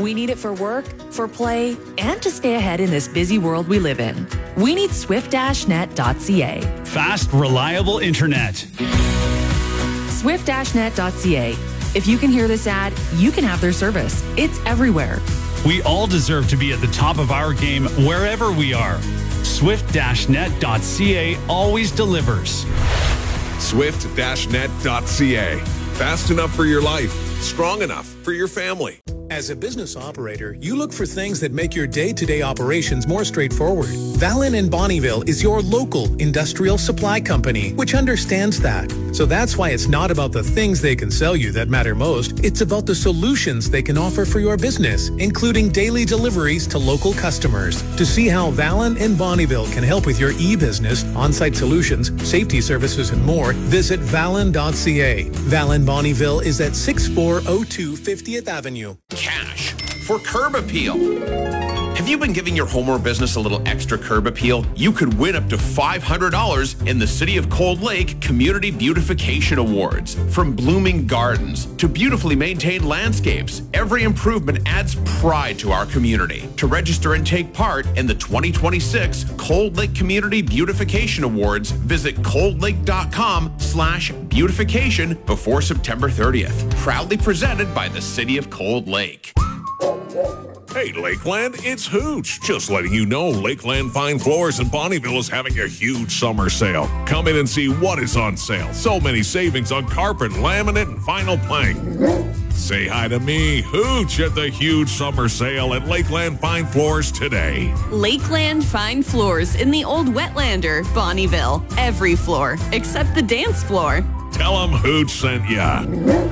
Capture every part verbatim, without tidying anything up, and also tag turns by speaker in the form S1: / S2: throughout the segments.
S1: We need it for work, for play, and to stay ahead in this busy world we live in. We need swift dash net dot c a.
S2: Fast, reliable internet.
S1: swift dash net dot c a. If you can hear this ad, you can have their service. It's everywhere.
S2: We all deserve to be at the top of our game wherever we are. swift dash net dot c a always delivers.
S3: swift dash net dot c a. Fast enough for your life, strong enough for your family.
S4: As a business operator, you look for things that make your day-to-day operations more straightforward. Valin in Bonnyville is your local industrial supply company, which understands that. So that's why it's not about the things they can sell you that matter most. It's about the solutions they can offer for your business, including daily deliveries to local customers. To see how Valin in Bonnyville can help with your e-business, on-site solutions, safety services, and more, visit valin dot c a. Valin Bonnyville is at six four oh two fiftieth Avenue.
S5: Cash for curb appeal. Have you been giving your home or business a little extra curb appeal? You could win up to five hundred dollars in the City of Cold Lake Community Beautification Awards. From blooming gardens to beautifully maintained landscapes, every improvement adds pride to our community. To register and take part in the twenty twenty-six Cold Lake Community Beautification Awards, visit coldlake.com slash beautification before September thirtieth. Proudly presented by the City of Cold Lake.
S3: Hey, Lakeland, it's Hooch. Just letting you know Lakeland Fine Floors in Bonnyville is having a huge summer sale. Come in and see what is on sale. So many savings on carpet, laminate, and vinyl plank. Say hi to me, Hooch, at the huge summer sale at Lakeland Fine Floors today.
S6: Lakeland Fine Floors in the Old Wetlander, Bonnyville. Every floor except the dance floor.
S3: Tell them Hooch sent ya.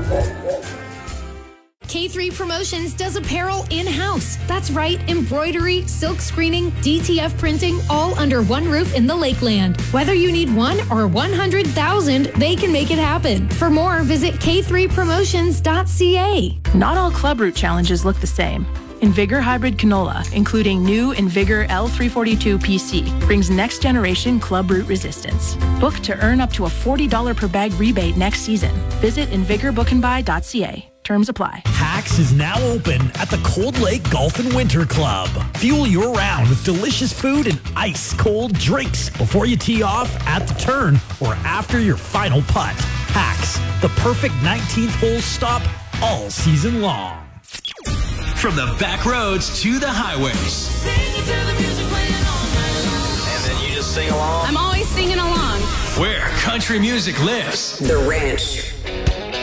S7: K three Promotions does apparel in-house. That's right, embroidery, silk screening, D T F printing, all under one roof in the Lakeland. Whether you need one or one hundred thousand, they can make it happen. For more, visit k three promotions dot c a.
S8: Not all Club Root challenges look the same. Invigor Hybrid Canola, including new Invigor L three forty-two P C, brings next-generation Club Root resistance. Book to earn up to a forty dollars per bag rebate next season. Visit invigor book and buy dot c a. Terms apply.
S9: Hacks is now open at the Cold Lake Golf and Winter Club. Fuel your round with delicious food and ice-cold drinks before you tee off, at the turn, or after your final putt. Hacks, the perfect nineteenth hole stop all season long.
S10: From the back roads to the highways.
S11: And then you just sing along?
S6: I'm always singing along.
S10: Where country music lives.
S11: The Ranch.